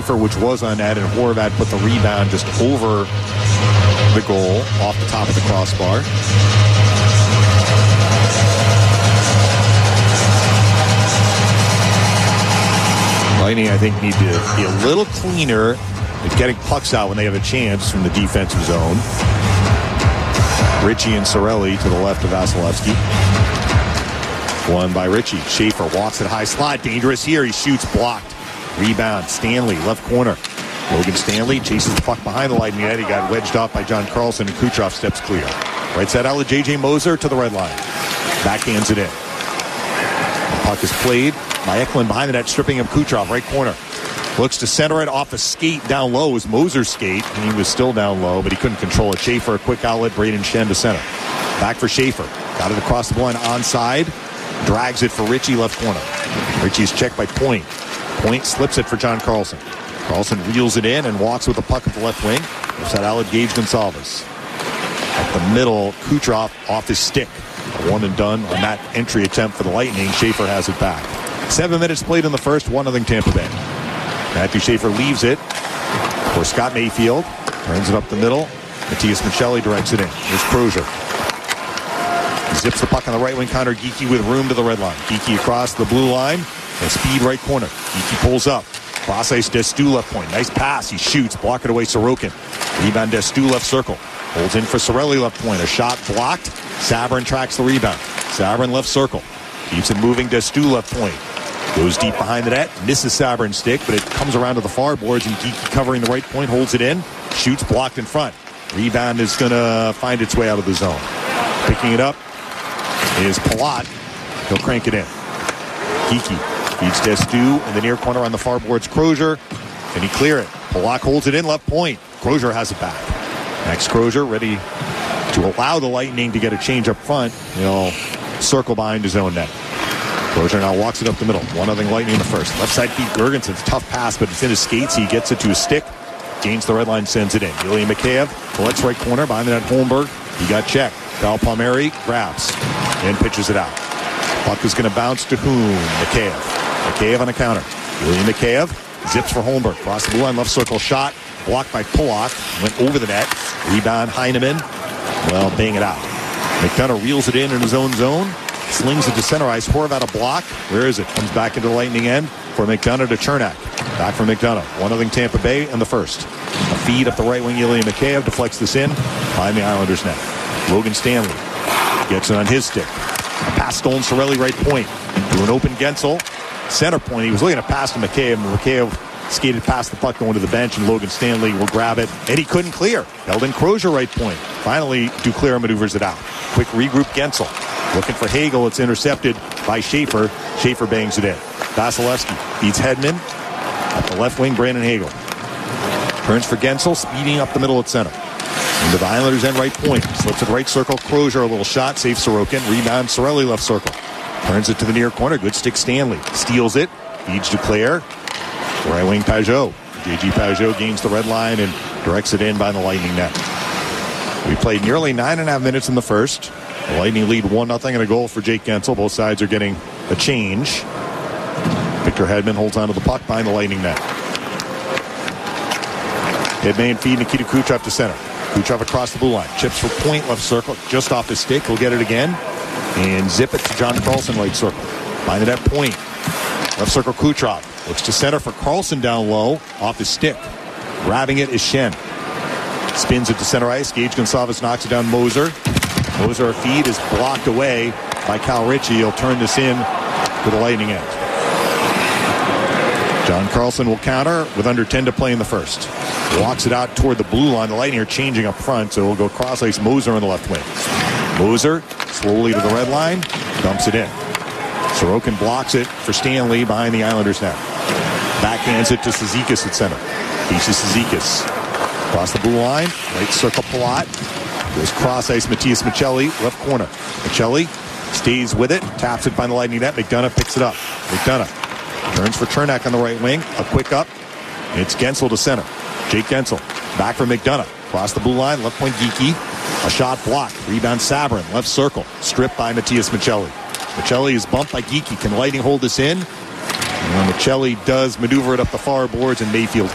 Schaefer, which was on net, and Horvat put the rebound just over the goal off the top of the crossbar. Lightning, I think, need to be a little cleaner at getting pucks out when they have a chance from the defensive zone. Ritchie and Cirelli to the left of Vasilevsky. Won by Ritchie. Schaefer walks it high slot. Dangerous here. He shoots, blocked. Rebound. Stanley, left corner. Logan Stanley chases the puck behind the Lightning net. He got wedged off by John Carlson, and Kucherov steps clear. Right side outlet, J.J. Moser to the red line. Backhands it in. The puck is played by Eklund behind the net, stripping him. Kucherov, right corner. Looks to center it off a skate down low. It was Moser's skate, and he was still down low, but he couldn't control it. Schaefer, a quick outlet. Braden Shen to center. Back for Schaefer. Got it across the line onside. Drags it for Ritchie, left corner. Ritchie's checked by Point. Point slips it for John Carlson. Carlson reels it in and walks with the puck at the left wing. Left side outlet, Gage Gonsalves. At the middle, Kucherov off his stick. A one and done on that entry attempt for the Lightning. Schaefer has it back. 7 minutes played in the first, 1-0 Tampa Bay. Matthew Schaefer leaves it for Scott Mayfield. Turns it up the middle. Matias Michelli directs it in. Here's Crozier. Zips the puck on the right wing. Connor Geekie with room to the red line. Geekie across the blue line. And speed right corner. Geekie pulls up. Cross ice, Destu left point. Nice pass. He shoots. Block it away, Sorokin. Rebound, Destu left circle. Holds in for Cirelli left point. A shot blocked. Sabrin tracks the rebound. Sabrin left circle. Keeps it moving, Destu left point. Goes deep behind the net. Misses Sabrin's stick, but it comes around to the far boards, and Geekie covering the right point. Holds it in. Shoots, blocked in front. Rebound is going to find its way out of the zone. Picking it up is Palat. He'll crank it in. Geekie feeds Destu in the near corner on the far boards. Crozier. Can he clear it? Palat holds it in left point. Crozier has it back. Max Crozier ready to allow the Lightning to get a change up front. He'll circle behind his own net. Crozier now walks it up the middle. 1-0 Lightning in the first. Left side feed Gergensen's tough pass, but it's in his skates. He gets it to his stick. Gains the red line, sends it in. Ilya Mikheyev collects right corner behind the net. Holmberg. He got checked. Val Palmieri grabs and pitches it out. Puck is going to bounce to whom? Mikheyev. Mikheyev on a counter. Ilya Mikheyev zips for Holmberg. Cross the blue line, left circle shot. Blocked by Pullock. Went over the net. Rebound Heineman. Well, bang it out. McDonough reels it in his own zone. Slings it to center ice. Horvat a block. Where is it? Comes back into the Lightning end for McDonough to Chernak. Back for McDonough. 1-0 Tampa Bay in the first. A feed up the right wing. Ilya Mikheyev deflects this in behind the Islanders net. Logan Stanley gets it on his stick. A pass stolen. Cirelli right point. To an open Gensel. Center point. He was looking to pass to Mikheyev. Mikheyev skated past the puck going to the bench, and Logan Stanley will grab it, and he couldn't clear. Held in Crozier right point. Finally, Duclair maneuvers it out. Quick regroup Gensel. Looking for Hagel. It's intercepted by Schaefer. Schaefer bangs it in. Vasilevsky feeds Hedman. At the left wing, Brandon Hagel. Turns for Gensel, speeding up the middle at center. Into the Islanders' end right point. Slips it right circle. Crozier, a little shot. Saves Sorokin. Rebound, Cirelli left circle. Turns it to the near corner. Good stick, Stanley. Steals it. Feeds Duclair. Right wing, Pajot. J.G. Pajot gains the red line and directs it in by the Lightning net. We played nearly 9.5 minutes in the first. The Lightning lead 1-0 and a goal for Jake Gensel. Both sides are getting a change. Victor Hedman holds onto the puck behind the Lightning net. Hedman feed Nikita Kucherov to center. Kucherov across the blue line. Chips for point, left circle. Just off his stick. He'll get it again. And zip it to John Carlson, right circle. Behind the net point. Left circle Kucherov. Looks to center for Carlson down low. Off his stick. Grabbing it is Shen. Spins it to center ice. Gage Gonsalves knocks it down Moser. Moser, a feed, is blocked away by Cal Ritchie. He'll turn this in to the Lightning end. John Carlson will counter with under 10 to play in the first. Walks it out toward the blue line. The Lightning are changing up front, so we'll go cross ice Moser on the left wing. Moser slowly to the red line. Dumps it in. Sorokin blocks it for Stanley behind the Islanders net. Backhands it to Cizikas at center. Pieces Cizikas. Across the blue line. Right circle Palat. Goes cross ice Matias Michelli. Left corner. Michelli stays with it. Taps it by the Lightning net. McDonough picks it up. McDonough turns for Chernak on the right wing. A quick up. It's Gensel to center. Jake Gensel. Back for McDonough. Across the blue line. Left point Geekie. A shot blocked. Rebound Sabrin. Left circle. Stripped by Matias Michelli. Michelli is bumped by Geekie. Can Lightning hold this in? And Michelli does maneuver it up the far boards, and Mayfield